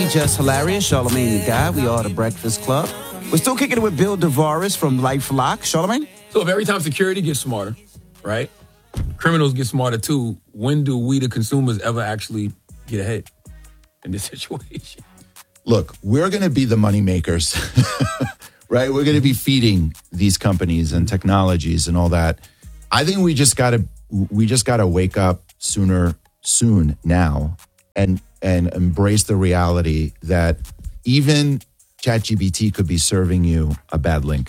funny, just hilarious. Charlamagne the Guy. We are the Breakfast Club. We're still kicking it with Bill DeVaris from LifeLock. Charlamagne? So if every time security gets smarter, right? Criminals get smarter too. When do we, the consumers, ever actually get ahead in this situation? Look, we're going to be the money makers, right? We're going to be feeding these companies and technologies and all that. I think we just got to wake up soon now and embrace the reality that even ChatGPT could be serving you a bad link.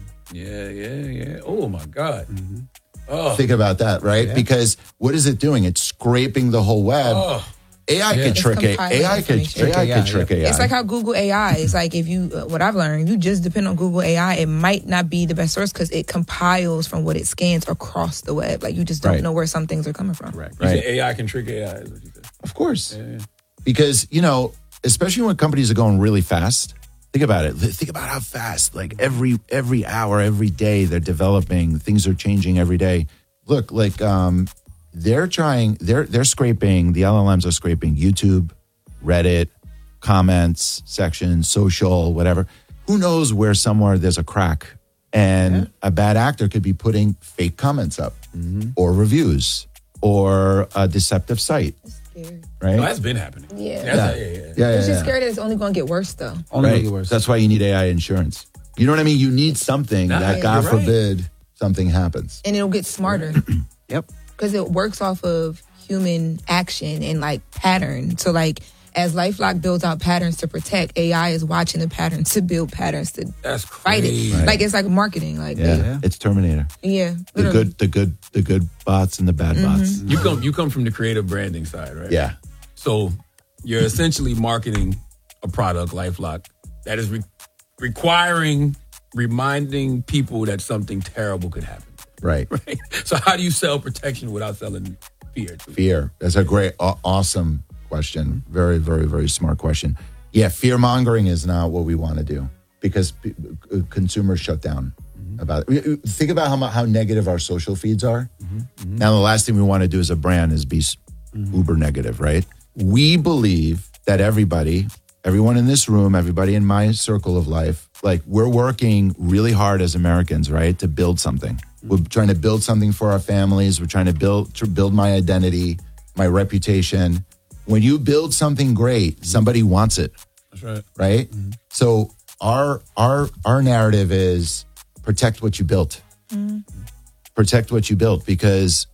Yeah. Oh my God. Oh. Think about that, right? Yeah. Because what is it doing? It's scraping the whole web. Oh. AI could trick it. AI could trick AI. It's like how Google AI is like, if you, what I've learned, you just depend on Google AI, it might not be the best source because it compiles from what it scans across the web. Like you just don't know where some things are coming from. Right. You say AI can trick AI, is what you said. Of course. Yeah. Because, especially when companies are going really fast, think about it. Think about how fast, like every hour, every day they're developing, things are changing every day. Look, like, they're scraping, the LLMs are scraping YouTube, Reddit, comments, sections, social, whatever. Who knows where somewhere there's a crack and a bad actor could be putting fake comments up or reviews or a deceptive site. That's scary. Right? No, that's been happening. Yeah. It's just scary that it's only going to get worse though. Only going to get worse. That's why you need AI insurance. You know what I mean? You need something that, God forbid, something happens. And it'll get smarter. Yep. Because it works off of human action and like pattern. So like as LifeLock builds out patterns to protect, AI is watching the patterns to build patterns to fight it. Right. Like it's like marketing. Like it's Terminator. Yeah, literally. The good bots and the bad bots. You come from the creative branding side, right? Yeah. So you're essentially marketing a product, LifeLock, that is reminding people that something terrible could happen. Right. So how do you sell protection without selling fear? Fear. That's a great, awesome question. Very, very, very smart question. Yeah, fear mongering is not what we want to do because consumers shut down about it. Think about how negative our social feeds are. Now, the last thing we want to do as a brand is be uber negative, right? We believe that everyone in this room, everybody in my circle of life, like we're working really hard as Americans, right, to build something. We're trying to build something for our families. We're trying to build my identity, my reputation. When you build something great, somebody wants it. That's right. Right? So our narrative is protect what you built. Protect what you built because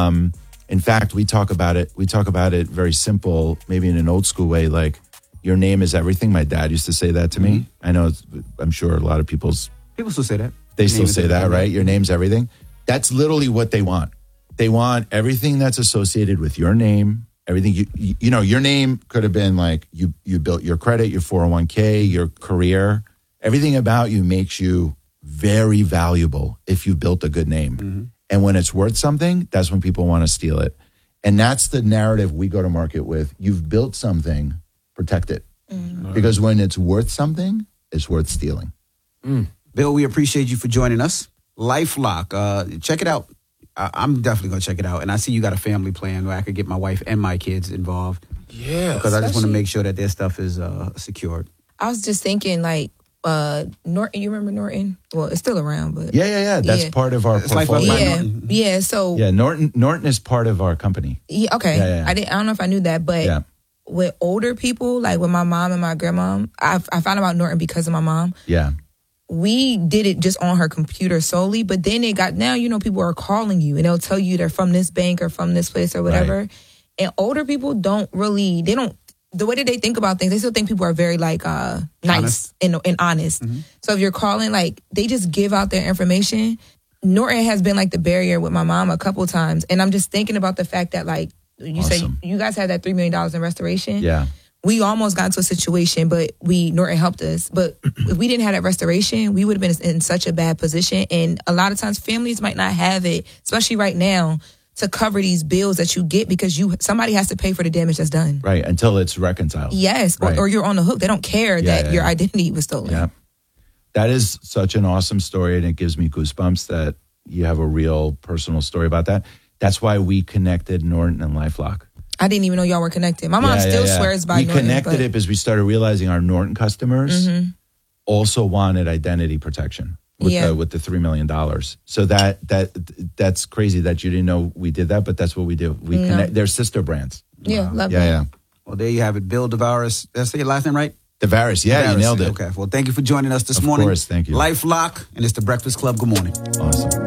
in fact, we talk about it very simple, maybe in an old school way, like your name is everything. My dad used to say that to me. I know, I'm sure a lot of people still say that. They still say that, right? Your name's everything. That's literally what they want. They want everything that's associated with your name. Everything, your name could have been like you built your credit, your 401k, your career. Everything about you makes you very valuable if you built a good name. And when it's worth something, that's when people want to steal it. And that's the narrative we go to market with. You've built something, protect it. Because when it's worth something, it's worth stealing. Bill, we appreciate you for joining us. LifeLock, check it out. I'm definitely going to check it out. And I see you got a family plan where I could get my wife and my kids involved. Yeah. Because I just want to make sure that their stuff is secured. I was just thinking like, Norton, you remember Norton? Well, it's still around, but yeah. That's part of our portfolio. Yeah. So Norton is part of our company. Yeah, okay. Yeah. I don't know if I knew that, but with older people, like with my mom and my grandma, I found about Norton because of my mom. Yeah. We did it just on her computer solely, but then now, people are calling you and they'll tell you they're from this bank or from this place or whatever. Right. And older people the way that they think about things, they still think people are very like nice and honest. So if you're calling, like they just give out their information. Norton has been like the barrier with my mom a couple times. And I'm just thinking about the fact that like you say you guys had that $3 million in restoration. Yeah. We almost got into a situation, but Norton helped us. But if we didn't have that restoration, we would have been in such a bad position. And a lot of times families might not have it, especially right now, to cover these bills that you get because somebody has to pay for the damage that's done. Right, until it's reconciled. Yes, right. or you're on the hook. They don't care that your identity was stolen. Yeah. That is such an awesome story, and it gives me goosebumps that you have a real personal story about that. That's why we connected Norton and LifeLock. I didn't even know y'all were connected. My mom still swears by we Norton. Connected it because we started realizing our Norton customers also wanted identity protection with the $3 million. So that's crazy that you didn't know we did that, but that's what we do. We connect. They're sister brands. Yeah, love that. Yeah. Well, there you have it. Bill Davaris. Did I say your last name right? Davaris. Yeah, Davaris. you nailed it. Okay. Well, thank you for joining us this morning. Of course, thank you. LifeLock, and it's the Breakfast Club. Good morning. Awesome.